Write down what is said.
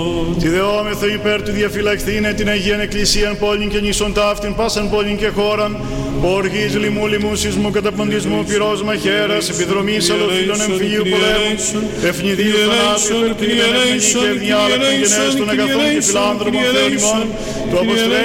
Τη δεόμεθο υπέρ του διαφυλαχθήνε την Αγίαν Εκκλησίαν πόλην και νησον ταύτην πάσαν πόλην και χώραν, οργής λοιμού, λοιμού, σεισμού, καταποντισμού, πυρός μαχαίρας, επιδρομής αλλοφύλων εμφυλίου πολέμου, ευνηδίου θανάτου, υπερκρίνεν ευμενή και ευδιάλεκτον γενέστον αγαθών και φιλάνθρωπων Θεών ημών, του αποστρέφει